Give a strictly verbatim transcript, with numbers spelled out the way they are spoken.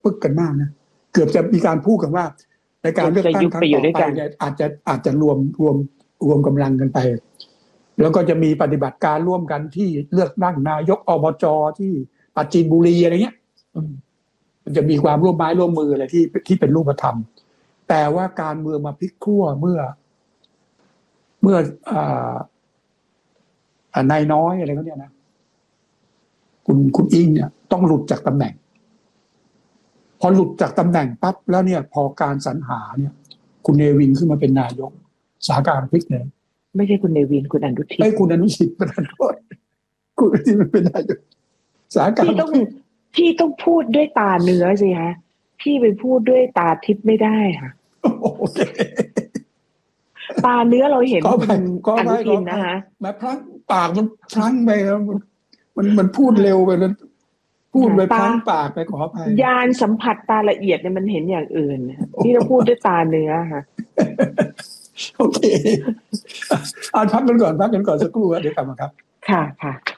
ปึ๊กกันมากนะเกือบจะมีการพูดกันว่าในการเลือกตั้งครั้งต่อไปเนี่ยอาจจะอาจจะรวมรวมรวมกำลังกันไปแล้วก็จะมีปฏิบัติการร่วมกันที่เลือกตั้งนายกอบจที่ปราจีนบุรีอะไรเงี้ยมันจะมีความร่วมไม้ร่วมมืออะไรที่ที่เป็นรูปธรรมแต่ว่าการเมืองมาพลิกขั้วเมื่อเมื่ออ่านายน้อยอะไรเขาเนี่ยนะคุณคุณอิงเนี่ยต้องหลุดจากตำแหน่งพอหลุดจากตำแหน่งปั๊บแล้วเนี่ยพอการสรรหาเนี่ยคุณเนวินขึ้นมาเป็นนายกสถานการณ์พลิกเลยไม่ใช่คุณเนวินคุณอนุทินไอ้คุณอนุทินประธานโทษคุณอนุทินเป็นนายกสถานการณ์ที่ต้องที่ต้องพูดด้วยตาเนื้อสิฮะพี่ไปพูดด้วยตาทิพย์ไม่ได้ค่ะโอเคตาเนื้อเราเห็นคุณอนุทินนะคะแม้พลั้งปากมันพลั้งไปแล้วมันมันพูดเร็วไปแล้วพูดไปพลั้งปากไปขออภัยญาณสัมผัสตาละเอียดเนี่ยมันเห็นอย่างอื่นที่เราพูดด้วยตาเนื้อค่ะโอเคอ่านพักกันก่อนพักกันก่อนสักครู่เดี๋ยวกลับมาครับค่ะค่ะ